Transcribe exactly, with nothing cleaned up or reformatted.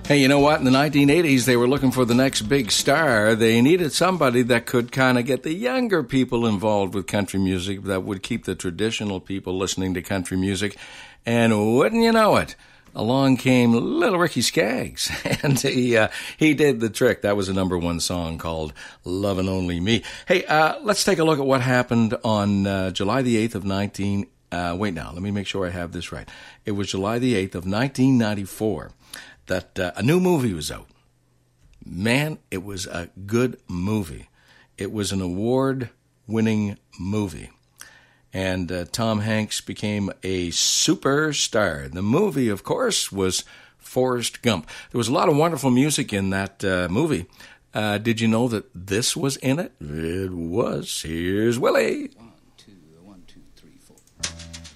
Hey, you know what? In the nineteen eighties, they were looking for the next big star. They needed somebody that could kind of get the younger people involved with country music, that would keep the traditional people listening to country music. And wouldn't you know it, along came Little Ricky Skaggs, and he uh, he did the trick. That was a number one song called Lovin' Only Me. Hey, uh, let's take a look at what happened on uh, July the eighth of nineteen... Uh, wait now, let me make sure I have this right. It was July the eighth of nineteen ninety-four that uh, a new movie was out. Man, it was a good movie. It was an award-winning movie. And uh, Tom Hanks became a superstar. The movie, of course, was Forrest Gump. There was a lot of wonderful music in that uh, movie. Uh, did you know that this was in it? It was. Here's Willie.